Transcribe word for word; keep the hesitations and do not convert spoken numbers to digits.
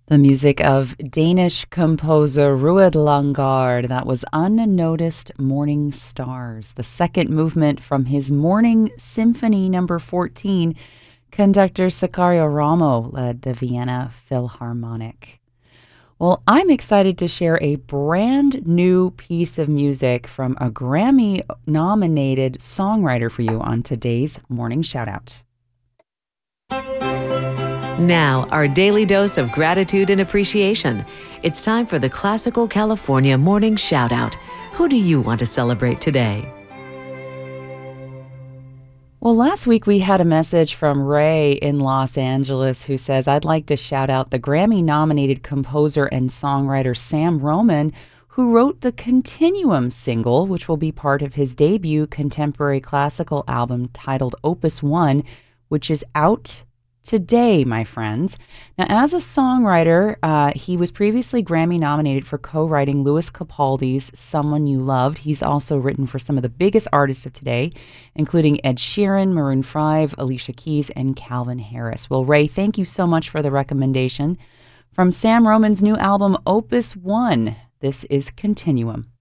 The music of Danish composer Ruud Langard. That was Unnoticed Morning Stars, the second movement from his Morning Symphony number fourteen. Conductor Sicario Ramo led the Vienna Philharmonic. Well, I'm excited to share a brand new piece of music from a Grammy-nominated songwriter for you on today's Morning Shoutout. Now, our daily dose of gratitude and appreciation. It's time for the Classical California Morning Shoutout. Who do you want to celebrate today? Well, last week we had a message from Ray in Los Angeles who says, I'd like to shout out the Grammy-nominated composer and songwriter Sam Roman, who wrote the Continuum single, which will be part of his debut contemporary classical album titled Opus One, which is out today, my friends. Now, as a songwriter, uh, he was previously Grammy nominated for co-writing Louis Capaldi's Someone You Loved. He's also written for some of the biggest artists of today, including Ed Sheeran, Maroon five, Alicia Keys, and Calvin Harris. Well, Ray, thank you so much for the recommendation. From Sam Roman's new album, Opus One, this is Continuum.